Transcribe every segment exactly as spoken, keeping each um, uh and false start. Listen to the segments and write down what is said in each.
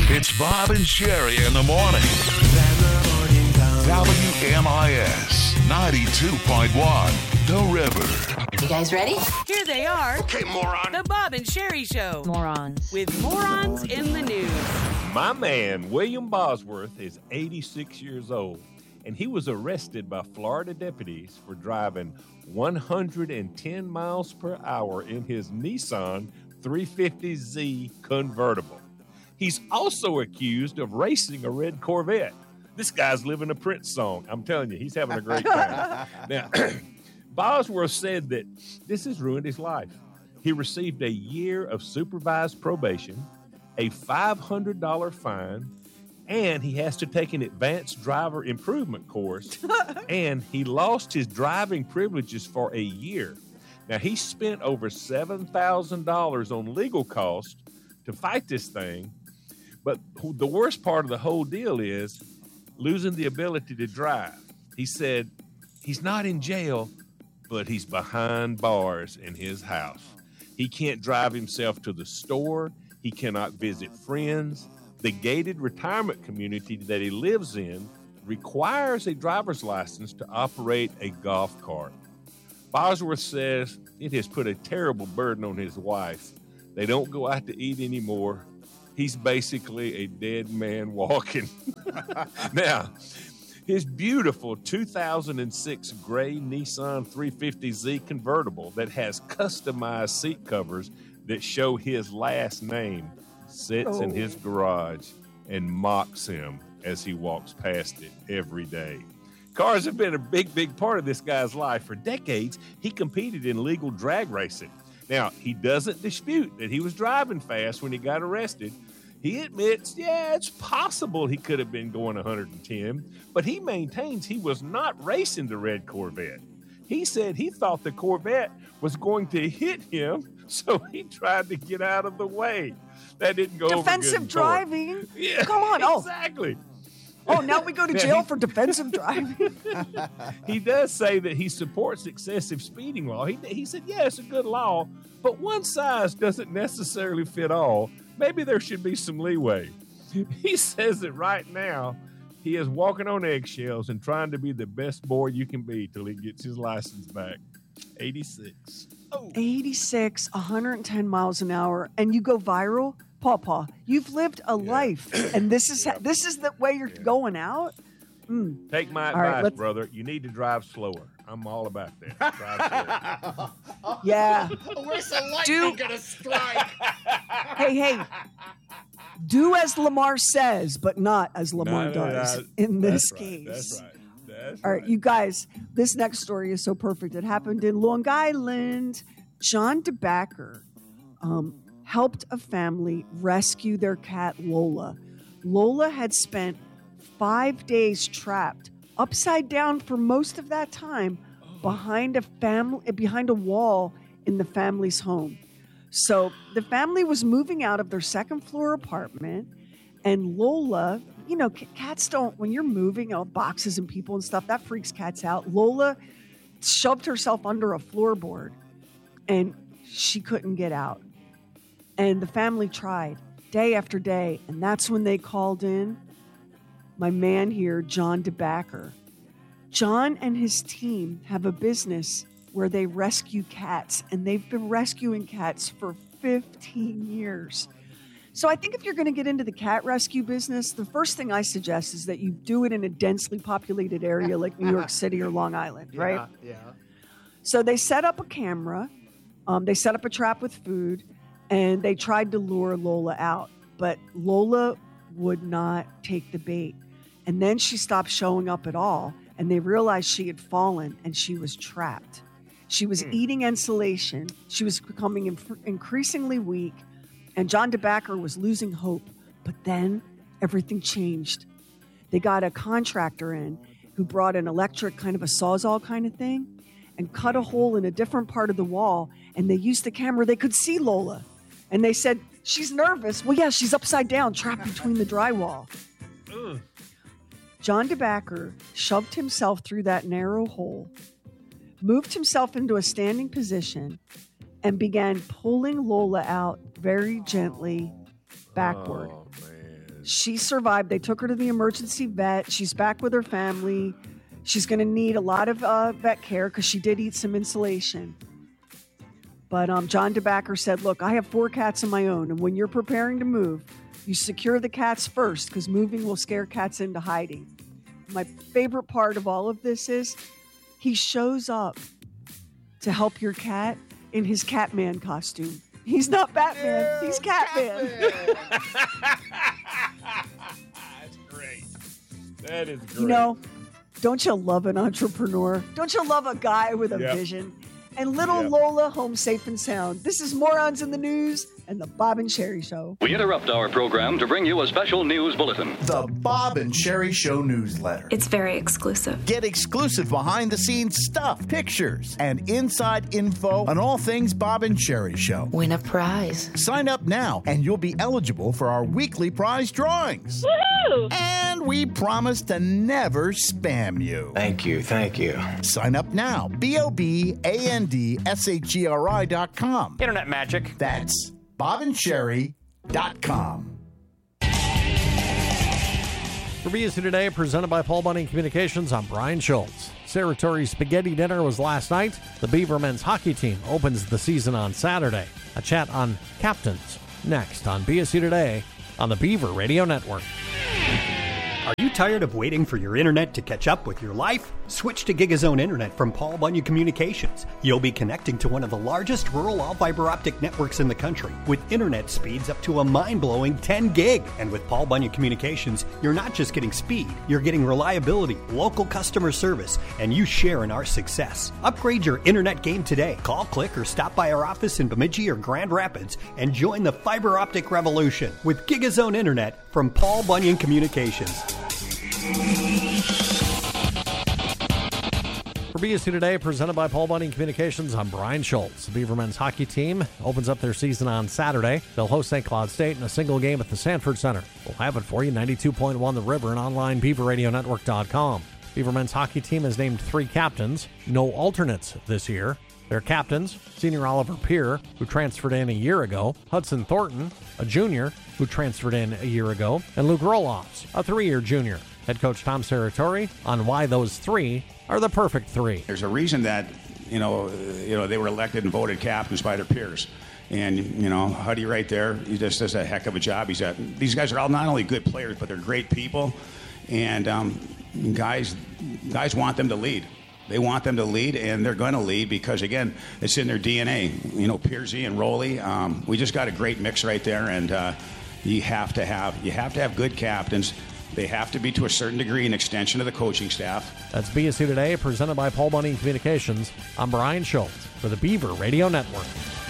It's Bob and Sherry in the morning. W M I S ninety-two point one, The River. You guys ready? Here they are. Okay, moron. The Bob and Sherry Show. Morons. With morons in the news. My man, William Bosworth, is eighty-six years old, and he was arrested by Florida deputies for driving one hundred ten miles per hour in his Nissan three fifty Z convertible. He's also accused of racing a red Corvette. This guy's living a Prince song. I'm telling you, he's having a great time. Now, Bosworth said that this has ruined his life. He received a year of supervised probation, a five hundred dollars fine, and he has to take an advanced driver improvement course, and he lost his driving privileges for a year. Now, he spent over seven thousand dollars on legal costs to fight this thing, but the worst part of the whole deal is losing the ability to drive. He said he's not in jail, but he's behind bars in his house. He can't drive himself to the store. He cannot visit friends. The gated retirement community that he lives in requires a driver's license to operate a golf cart. Bosworth says it has put a terrible burden on his wife. They don't go out to eat anymore. He's basically a dead man walking. Now, his beautiful two thousand six gray Nissan three fifty Z convertible that has customized seat covers that show his last name sits oh. in his garage and mocks him as he walks past it every day. Cars have been a big, big part of this guy's life. For decades, he competed in legal drag racing. Now, he doesn't dispute that he was driving fast when he got arrested. He admits, yeah, it's possible he could have been going one hundred ten, but he maintains he was not racing the red Corvette. He said he thought the Corvette was going to hit him, so he tried to get out of the way. That didn't go defensive over good driving. Yeah, come on. Oh, exactly. Oh, now we go to jail for defensive driving. He does say that he supports excessive speeding law. He, he said, yeah, it's a good law, but one size doesn't necessarily fit all. Maybe there should be some leeway. He says that right now he is walking on eggshells and trying to be the best boy you can be till he gets his license back. eighty-six. Oh. eighty-six, one hundred ten miles an hour, and you go viral? Pawpaw, you've lived a yeah. life, and this is yep. this is the way you're yeah. going out? Mm. Take my all advice, right, brother. You need to drive slower. I'm all about that. Drive slower. Yeah. Where's the lightning going to strike? Hey, hey. Do as Lamar says, but not as Lamar no, does no, no, in this right, case. That's right. That's all right, right. you guys, this next story is so perfect. It happened in Long Island. John DeBacker um, helped a family rescue their cat, Lola. Lola had spent five days trapped upside down for most of that time behind a family, behind a wall in the family's home. So the family was moving out of their second floor apartment, and Lola, you know, cats don't, when you're moving out boxes and people and stuff, that freaks cats out. Lola shoved herself under a floorboard and she couldn't get out. And the family tried day after day. And that's when they called in my man here, John DeBacker. John and his team have a business where they rescue cats, and they've been rescuing cats for fifteen years. So I think if you're going to get into the cat rescue business, the first thing I suggest is that you do it in a densely populated area like New York City or Long Island, right? Yeah, yeah. So they set up a camera, um, they set up a trap with food, and they tried to lure Lola out. But Lola would not take the bait. And then she stopped showing up at all, and they realized she had fallen and she was trapped. She was mm. eating insulation. She was becoming inf- increasingly weak, and John DeBacker was losing hope. But then everything changed. They got a contractor in who brought an electric kind of a Sawzall kind of thing and cut a hole in a different part of the wall, and they used the camera. They could see Lola, and they said, she's nervous. Well, yeah, she's upside down, trapped between the drywall. Ugh. John DeBacker shoved himself through that narrow hole, moved himself into a standing position, and began pulling Lola out very gently backward. Oh, man. She survived. They took her to the emergency vet. She's back with her family. She's going to need a lot of uh, vet care because she did eat some insulation. But um, John DeBacker said, look, I have four cats of my own, and when you're preparing to move, you secure the cats first because moving will scare cats into hiding. My favorite part of all of this is he shows up to help your cat in his Catman costume. He's not Batman. Yeah, he's Catman. Catman. That's great. That is great. You know, don't you love an entrepreneur? Don't you love a guy with a yep. vision? And little yep. Lola home safe and sound. This is Morons in the News and the Bob and Sherry Show. We interrupt our program to bring you a special news bulletin. The Bob and Sherry Show newsletter. It's very exclusive. Get exclusive behind-the-scenes stuff, pictures, and inside info on all things Bob and Sherry Show. Win a prize. Sign up now, and you'll be eligible for our weekly prize drawings. Woohoo! And we promise to never spam you. Thank you, thank you. Sign up now. B O B A N D S H E R I dot com. Internet magic. That's bob and sherry dot com. For B S C Today, presented by Paul Bunyan Communications, I'm Brian Schultz. Saratory Spaghetti Dinner was last night. The Beaver men's hockey team opens the season on Saturday. A chat on captains next on B S C Today on the Beaver Radio Network. Are you tired of waiting for your internet to catch up with your life? Switch to Gigazone Internet from Paul Bunyan Communications. You'll be connecting to one of the largest rural all-fiber optic networks in the country with internet speeds up to a mind-blowing ten gig. And with Paul Bunyan Communications, you're not just getting speed, you're getting reliability, local customer service, and you share in our success. Upgrade your internet game today. Call, click, or stop by our office in Bemidji or Grand Rapids and join the fiber optic revolution with Gigazone Internet from Paul Bunyan Communications. For B S C Today, presented by Paul Bunyan Communications, I'm Brian Schultz. The Beaver men's hockey team opens up their season on Saturday. They'll host Saint Cloud State in a single game at the Sanford Center. We'll have it for you, ninety-two point one The River and online beaver radio network dot com. Beaver men's hockey team has named three captains. No alternates this year. Their captains, senior Oliver Peer, who transferred in a year ago, Hudson Thornton, a junior who transferred in a year ago, and Luke Roloffs, a three-year junior. Head coach Tom Sartori on why those three are the perfect three. There's a reason that, you know, you know they were elected and voted captains by their peers. And, you know, Huddy right there, he just does a heck of a job. He's a, these guys are all not only good players, but they're great people. And um, guys, guys want them to lead. They want them to lead, and they're going to lead because, again, it's in their D N A. You know, Piercy and Rowley, um, we just got a great mix right there, and uh, you have to have you have to have good captains. They have to be, to a certain degree, an extension of the coaching staff. That's B S C Today, presented by Paul Bunyan Communications. I'm Brian Schultz for the Beaver Radio Network.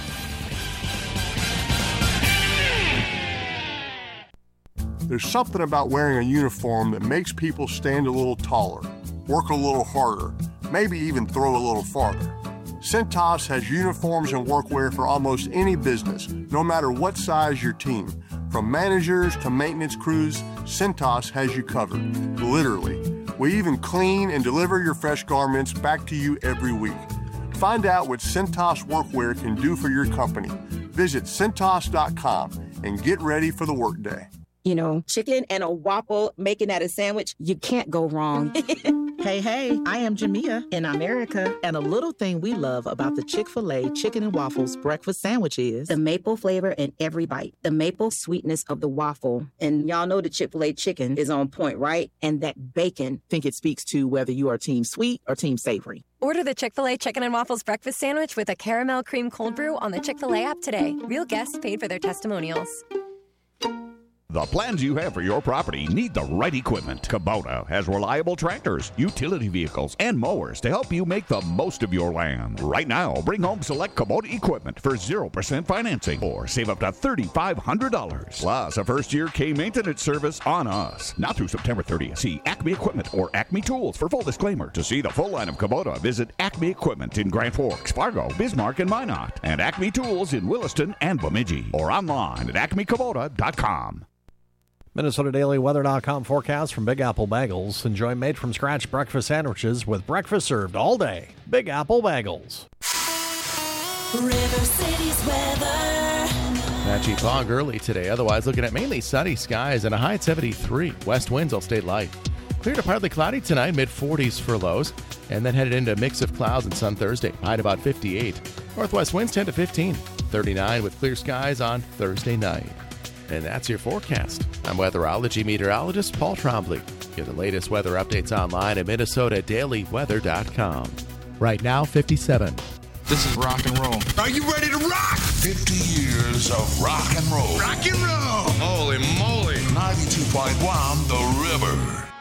There's something about wearing a uniform that makes people stand a little taller, work a little harder, maybe even throw a little farther. Cintas has uniforms and workwear for almost any business, no matter what size your team. From managers to maintenance crews, Cintas has you covered, literally. We even clean and deliver your fresh garments back to you every week. Find out what Cintas workwear can do for your company. Visit Cintas dot com and get ready for the workday. You know, chicken and a waffle, making that a sandwich, you can't go wrong. Hey, hey, I am Jamia in America, and a little thing we love about the Chick-fil-A Chicken and Waffles breakfast sandwich is the maple flavor in every bite, the maple sweetness of the waffle. And y'all know the Chick-fil-A chicken is on point, right? And that bacon. Think it speaks to whether you are team sweet or team savory. Order the Chick-fil-A Chicken and Waffles breakfast sandwich with a caramel cream cold brew on the Chick-fil-A app today. Real guests paid for their testimonials. The plans you have for your property need the right equipment. Kubota has reliable tractors, utility vehicles, and mowers to help you make the most of your land. Right now, bring home select Kubota equipment for zero percent financing or save up to three thousand five hundred dollars. Plus, a first-year K-maintenance service on us. Now through September thirtieth, see Acme Equipment or Acme Tools for full disclaimer. To see the full line of Kubota, visit Acme Equipment in Grand Forks, Fargo, Bismarck, and Minot, and Acme Tools in Williston and Bemidji, or online at acme kubota dot com. Minnesota Daily Weather dot com forecast from Big Apple Bagels. Enjoy made-from-scratch breakfast sandwiches with breakfast served all day. Big Apple Bagels. River City's weather. Patchy fog early today. Otherwise, looking at mainly sunny skies and a high at seventy-three. West winds will stay light. Clear to partly cloudy tonight, mid forties for lows. And then headed into a mix of clouds and sun Thursday. High at about fifty-eight. Northwest winds ten to fifteen. thirty-nine with clear skies on Thursday night. And that's your forecast. I'm weatherology meteorologist Paul Trombley. Get the latest weather updates online at Minnesota Daily Weather dot com. Right now, fifty-seven. This is rock and roll. Are you ready to rock? fifty years of rock and roll. Rock and roll. Holy moly. ninety-two point one The River.